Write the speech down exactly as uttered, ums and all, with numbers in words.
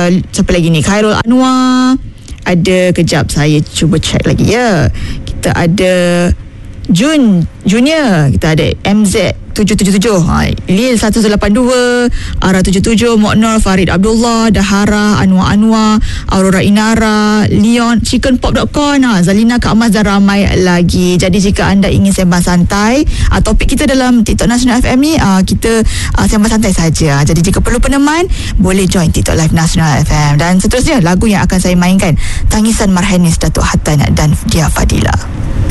uh, siapa lagi ni, Khairul Anwar. Ada, kejap saya cuba check lagi ya. Kita ada Jun Junior, kita ada M Z tujuh tujuh tujuh, ha, Lil seratus lapan puluh dua, Ara tujuh tujuh, Moknor, Farid Abdullah, Dahara, Anwar Anwar, Aurora Inara, Leon, chicken pop dot com, ha, Zalina Kak Mas dan ramai lagi. Jadi jika anda ingin sembang santai, uh, topik kita dalam TikTok Nasional F M ni, uh, kita uh, sembang santai saja. Jadi jika perlu peneman, boleh join TikTok Live Nasional F M. Dan seterusnya lagu yang akan saya mainkan, Tangisan Marhanis Datuk Hatan dan Dia Fadila.